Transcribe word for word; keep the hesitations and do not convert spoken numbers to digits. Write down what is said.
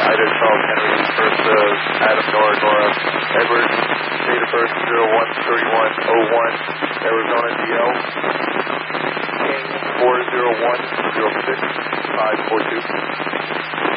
Ida Charles Henry, first uh, Adam Nora Nora, Edward, date of birth zero one thirty-one oh one, Arizona D L, King four zero one zero six five four two.